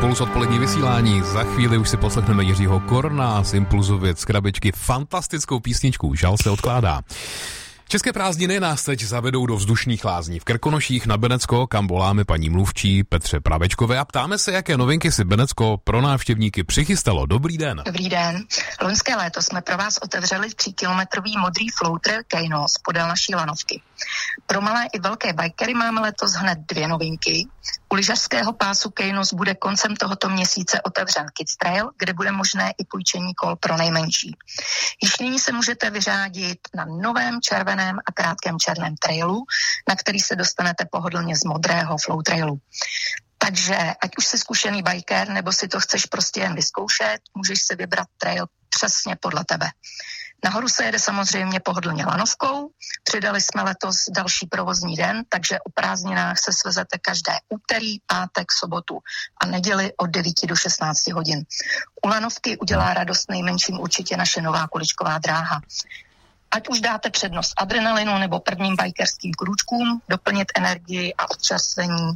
Impuls odpolední vysílání. Za chvíli už si poslechneme Jiřího Korna z Impulzovic z krabičky fantastickou písničku Žal se odkládá. České prázdniny nás teď zavedou do vzdušných lázní v Krkonoších na Benecko, kam voláme paní mluvčí Petře Pravečkové a ptáme se, jaké novinky si Benecko pro návštěvníky přichystalo. Dobrý den. Dobrý den. Loňské léto jsme pro vás otevřeli 3kilometrový modrý flow trail Kejnos podél naší lanovky. Pro malé i velké bikery máme letos hned 2 novinky. U lyžařského pásu Kejnos bude koncem tohoto měsíce otevřen Kids Trail, kde bude možné i půjčení kol pro nejmenší. Již nyní se můžete vyřádit na novém červeném a krátkém černém trailu, na který se dostanete pohodlně z modrého flow trailu. Takže ať už jsi zkušený biker, nebo si to chceš prostě jen vyzkoušet, můžeš si vybrat trail přesně podle tebe. Nahoru se jede samozřejmě pohodlně lanovkou. Přidali jsme letos další provozní den, takže o prázdninách se svezete každé úterý, pátek, sobotu a neděli od 9 do 16 hodin. U lanovky udělá radost nejmenším určitě naše nová kuličková dráha. Ať už dáte přednost adrenalinu nebo prvním bikerským krůčkům, doplnit energii a odčerstvení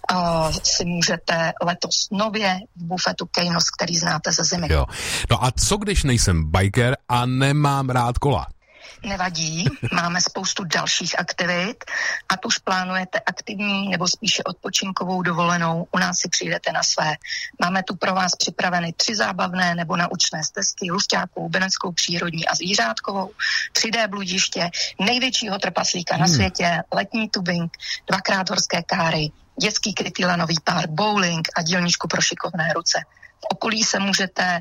si můžete letos nově v bufetu Kejnos, který znáte ze zimy. Jo. No a co když nejsem biker a nemám rád kola? Nevadí, máme spoustu dalších aktivit, ať už plánujete aktivní nebo spíše odpočinkovou dovolenou, u nás si přijdete na své. Máme tu pro vás připraveny 3 zábavné nebo naučné stezky, Lušťákovou, Beneckou přírodní a Zvířátkovou, 3D bludiště, největšího trpaslíka na světě, letní tubing, 2x horské káry, dětský krytý lanový park, bowling a dílničku pro šikovné ruce. V okolí se můžete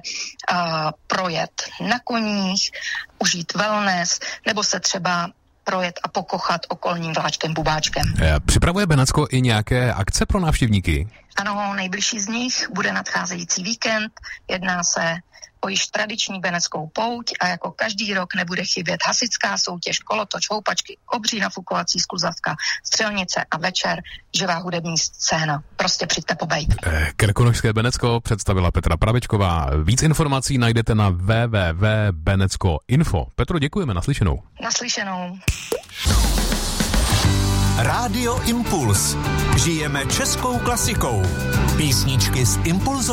projet na koních, užít wellness, nebo se třeba projet a pokochat okolním vláčkem Bubáčkem. Připravuje Benecko i nějaké akce pro návštěvníky? Ano, nejbližší z nich bude nadcházející víkend. Jedná se o již tradiční beneckou pouť a jako každý rok nebude chybět hasičská soutěž, kolotoč, houpačky, obří nafukovací skluzavka, střelnice a večer živá hudební scéna. Prostě přijďte pobejt. Krkonošské Benecko představila Petra Pravečková. Víc informací najdete na www.benecko.info. Petro, děkujeme, naslyšenou. Naslyšenou. Rádio Impuls. Žijeme českou klasikou. Písničky z Impulzu.